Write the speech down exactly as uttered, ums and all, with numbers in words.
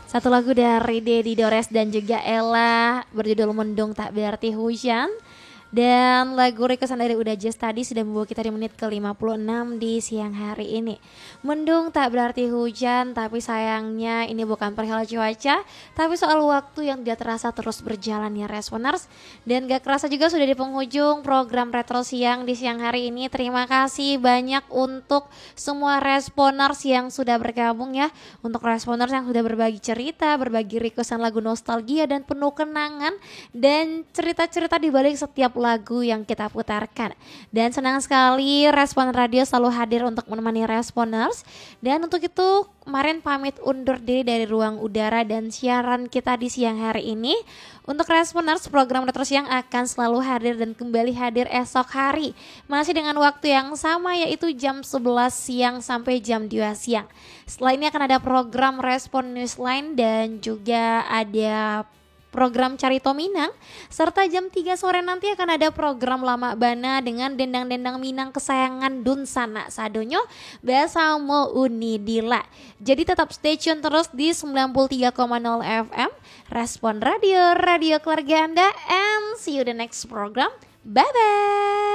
Satu lagu dari Dedi Dores dan juga Ella berjudul Mendung Tak Berarti Hujan. Dan lagu requestan dari Udah Just tadi sudah membawa kita di menit ke lima puluh enam di siang hari ini. Mendung tak berarti hujan, tapi sayangnya ini bukan perihal cuaca, tapi soal waktu yang tidak terasa terus berjalan ya Responers. Dan gak kerasa juga sudah di penghujung program Retro Siang di siang hari ini. Terima kasih banyak untuk semua Responers yang sudah bergabung ya. Untuk Responers yang sudah berbagi cerita, berbagi requestan lagu nostalgia dan penuh kenangan, dan cerita-cerita di balik setiap lagu yang kita putarkan. Dan senang sekali Respon Radio selalu hadir untuk menemani Responers. Dan untuk itu kemarin pamit undur diri dari ruang udara dan siaran kita di siang hari ini. Untuk Responers, program Retro Siang akan selalu hadir dan kembali hadir esok hari, masih dengan waktu yang sama, yaitu jam sebelas siang sampai jam dua siang. Setelah ini akan ada program Respon Newsline dan juga ada program Carito Minang, serta jam tiga sore nanti akan ada program Lama Bana dengan dendang-dendang Minang kesayangan Dun Sana Sadonyo Besamo Unidila. Jadi tetap stay tune terus di sembilan puluh tiga koma nol F M Respon Radio, radio keluarga Anda, and see you the next program. Bye bye.